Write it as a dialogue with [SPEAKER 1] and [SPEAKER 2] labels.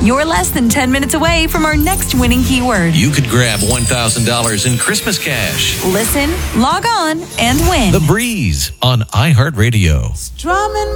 [SPEAKER 1] You're less than 10 minutes away from our next winning keyword.
[SPEAKER 2] You could grab $1,000 in Christmas cash.
[SPEAKER 1] Listen, log on, and win.
[SPEAKER 2] The Breeze on iHeartRadio.
[SPEAKER 3] Strumming